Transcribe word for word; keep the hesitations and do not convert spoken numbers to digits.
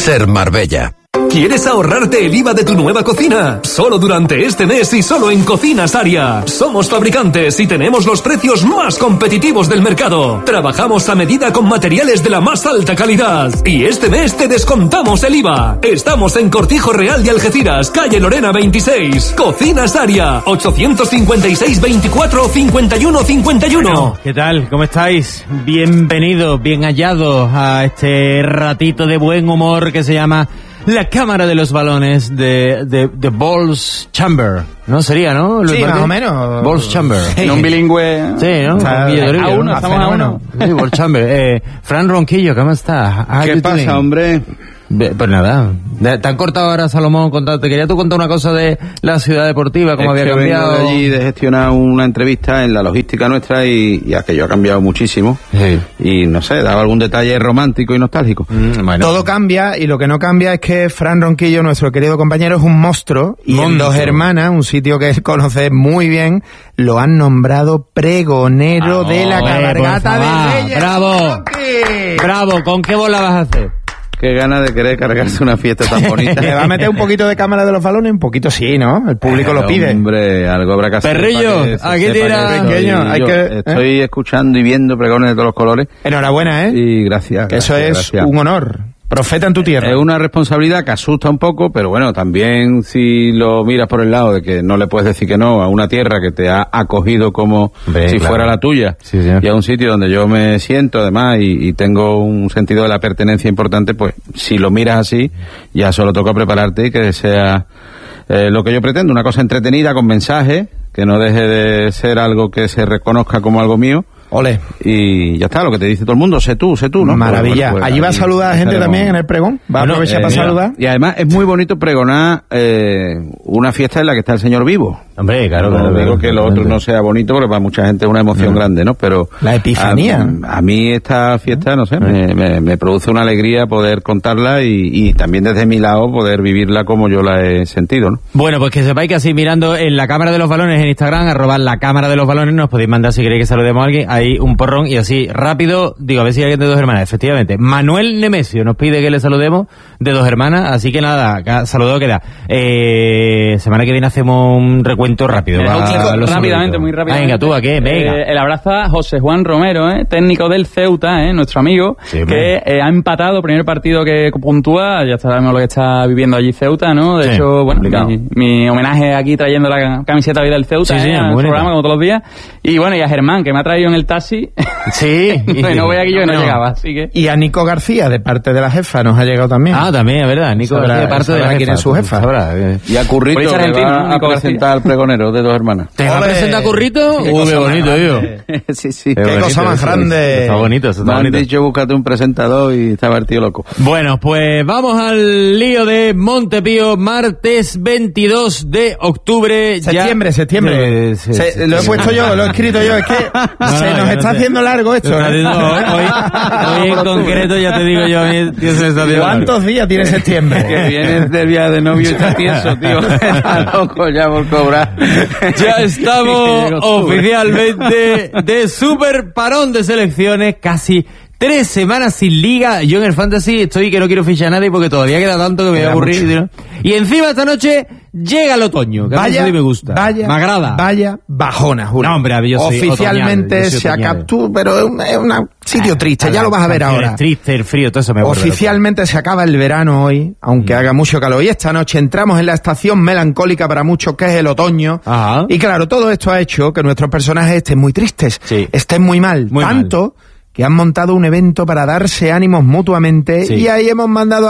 Ser Marbella. ¿Quieres ahorrarte el I V A de tu nueva cocina? Solo durante este mes y solo en Cocinas Aria. Somos fabricantes y tenemos los precios más competitivos del mercado. Trabajamos a medida con materiales de la más alta calidad. Y este mes te descontamos el I V A. Estamos en Cortijo Real de Algeciras, calle Lorena veintiséis. Cocinas Aria, ochocientos cincuenta y seis veinticuatro cincuenta y uno cincuenta y uno. Bueno, ¿qué tal? ¿Cómo estáis? Bienvenidos, bien hallados a este ratito de buen humor que se llama La Cámara de los Balones de, de, de Balls Chamber, ¿no? Sería, ¿no? Sí, más o menos. Balls Chamber. Sí. No un bilingüe. Sí, ¿no? O sea, a uno, estamos a uno. Sí, Balls Chamber. Eh, Fran Ronquillo, ¿cómo estás? ¿Qué pasa, doing? hombre? Pues nada, te han cortado ahora, Salomón, contado. Te quería tú contar una cosa de la ciudad deportiva, cómo es había que cambiado. Vengo de allí de gestionar una entrevista en la logística nuestra y, y aquello ha cambiado muchísimo. Sí. Y no sé, daba algún detalle romántico y nostálgico. Mm, bueno. Todo cambia y lo que no cambia es que Fran Ronquillo, nuestro querido compañero, es un monstruo y Monstruo. en Dos Hermanas, un sitio que él conoce muy bien, lo han nombrado pregonero Ah, de la eh, cabalgata por de favor. Reyes. ¡Bravo! ¡Ronqui! Bravo, ¿con qué bola vas a hacer? Qué ganas de querer cargarse una fiesta tan bonita. ¿Le va a meter un poquito de cámara de los balones? Un poquito sí, ¿no? El público lo pide. Hombre, algo habrá que hacer. Perrillo, para que se aquí sepa tira. que estoy- Pequeño, hay yo que- Estoy escuchando y viendo pregones de todos los colores. Enhorabuena, ¿eh? Y gracias. que eso gracias, es gracias. un honor. Profeta en tu tierra. Es una responsabilidad que asusta un poco, pero bueno, también si lo miras por el lado de que no le puedes decir que no a una tierra que te ha acogido como Hombre, si claro. fuera la tuya, Sí, sí. y a un sitio donde yo me siento además y, y tengo un sentido de la pertenencia importante, pues si lo miras así, ya solo toca prepararte y que sea eh, lo que yo pretendo, una cosa entretenida con mensaje, que no deje de ser algo que se reconozca como algo mío. Ole. Y ya está, lo que te dice todo el mundo, sé tú, sé tú, ¿no? Maravilla. Pero, bueno, pues, Allí va a ahí saludar a gente estaremos. también en el pregón. Va a Bueno, aprovechar eh, para mira, saludar. Y además es muy bonito pregonar eh, una fiesta en la que está el Señor vivo. Hombre, claro, No claro, digo claro, que lo otro no sea bonito, porque para mucha gente es una emoción No. grande, ¿no? Pero La epifanía. A, a mí esta fiesta, no sé, me, me, me produce una alegría poder contarla y, y también desde mi lado poder vivirla como yo la he sentido, ¿no? Bueno, pues que sepáis que así mirando en la Cámara de los Balones en Instagram, arroba la Cámara de los Balones, nos podéis mandar si queréis que saludemos a alguien, ahí un porrón y así rápido, digo, a ver si hay alguien de Dos Hermanas, efectivamente. Manuel Nemesio nos pide que le saludemos de Dos Hermanas, así que nada, ca- saludo queda. Eh, semana que viene hacemos un recuento rápido. Eh, va, Chico, los rápidamente, saluditos. muy rápidamente. Venga, tú, ¿a qué? Venga. Eh, el abrazo a José Juan Romero, ¿eh? Técnico del Ceuta, ¿eh? Nuestro amigo, Sí, hombre. que eh, ha empatado, primer partido que puntúa, ya sabemos lo que está viviendo allí Ceuta, ¿no? De Sí, hecho, bueno, complicado. mi, mi homenaje aquí trayendo la camiseta hoy del Ceuta, Sí, sí, ¿eh? muy al bonita. programa como todos los días. Y bueno, y a Germán, que me ha traído en el taxi. Sí. no voy aquí yo que no, No. llegaba, así que... Y a Nico García, de parte de la jefa, nos ha llegado también. Ah, también, es verdad. Nico Sabrá- García, parte de sabrá la quién es su jefa. Sabrá, eh. Y a Currito, Por eso que argentino, va a Nico García. presentar al pregonero de Dos Hermanas. ¿Te va a Ole. presentar Currito? Qué Uy, cosa qué más bonito, tío. grande. sí, sí. Qué Qué bonito cosa más eso, grande. Está bonito, eso está Me han bonito. dicho, búscate un presentador y estaba el tío loco. Bueno, pues vamos al lío de Montepío, martes veintidós de octubre. ya- Septiembre, septiembre. Eh, sí, Se- sí, lo he sí. puesto yo, lo he escrito yo. Es que No, se no, nos yo está no sé. haciendo largo esto. Se está ¿eh? haciendo- hoy, hoy en concreto ya te digo yo a mí, tío, se me está haciendo ¿Cuántos días tiene septiembre? Que vienes del viaje de novio y está tieso, tío. Está loco ya por cobrar. Ya estamos Llegó octubre. oficialmente de super parón de selecciones, casi tres semanas sin liga. Yo en el Fantasy estoy que no quiero fichar a nadie porque todavía queda tanto que me voy a Queda aburrir. mucho. ¿no? Y encima esta noche llega el otoño, que a mí Vaya, sí me gusta. vaya, me agrada. vaya bajona, Julio. No, hombre, yo soy Oficialmente otoñal, yo soy se otoñal. acaba, tú, pero es un, es un sitio triste, ya lo vas a ver Canciones ahora. Triste, el frío, todo eso me aburre. Oficialmente se acaba el verano hoy, aunque haga mucho calor. Y esta noche entramos en la estación melancólica para muchos, que es el otoño. Ajá. Y claro, todo esto ha hecho que nuestros personajes estén muy tristes, Sí. estén muy mal. Muy tanto que han montado un evento para darse ánimos mutuamente Sí. y ahí hemos mandado